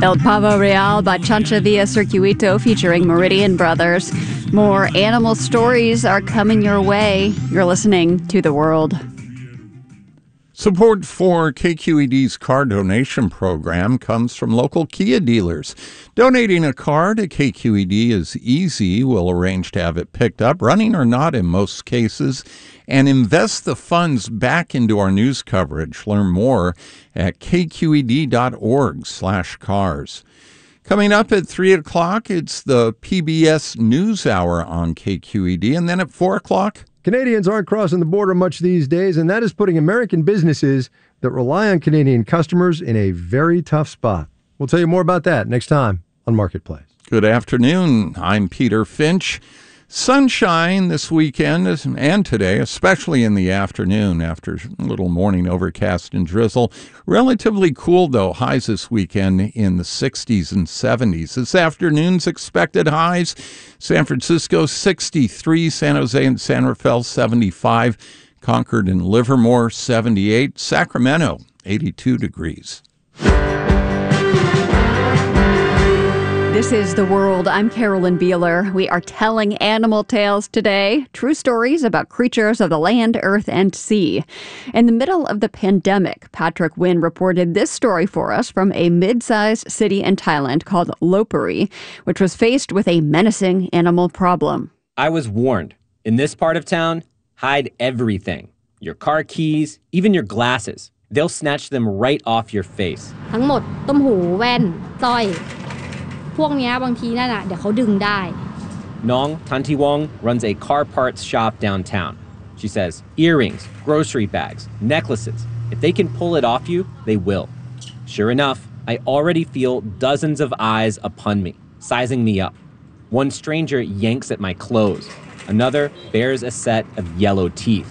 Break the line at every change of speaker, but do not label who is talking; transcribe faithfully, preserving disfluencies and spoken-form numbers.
El Pavo Real by Chancha Via Circuito featuring Meridian Brothers. More animal stories are coming your way. You're listening to The World.
Support for K Q E D's car donation program comes from local Kia dealers. Donating a car to K Q E D is easy. We'll arrange to have it picked up, running or not in most cases, and invest the funds back into our news coverage. Learn more at kqed.org slash cars. Coming up at three o'clock, it's the P B S NewsHour on K Q E D. And then at four o'clock,
Canadians aren't crossing the border much these days, and that is putting American businesses that rely on Canadian customers in a very tough spot. We'll tell you more about that next time on Marketplace.
Good afternoon. I'm Peter Finch. Sunshine this weekend and today, especially in the afternoon after a little morning overcast and drizzle. Relatively cool, though. Highs this weekend in the sixties and seventies. This afternoon's expected highs: San Francisco sixty-three, San Jose and San Rafael seventy-five, Concord and Livermore seventy-eight, Sacramento eighty-two degrees.
This is The World. I'm Carolyn Beeler. We are telling animal tales today, true stories about creatures of the land, earth, and sea. In the middle of the pandemic, Patrick Wynn reported this story for us from a mid-sized city in Thailand called Lopburi, which was faced with a menacing animal problem.
I was warned. In this part of town, hide everything. Your car keys, even your glasses. They'll snatch them right off your face.
ทั้งหมดต้มหูแว่นสร้อยพวกเนี้ยบางทีนั่นน่ะเดี๋ยวเขาดึงได้
Nong Tantiwong runs a car parts shop downtown. She says earrings, grocery bags, necklaces. If they can pull it off you, they will. Sure enough, I already feel dozens of eyes upon me, sizing me up. One stranger yanks at my clothes. Another bears a set of yellow teeth.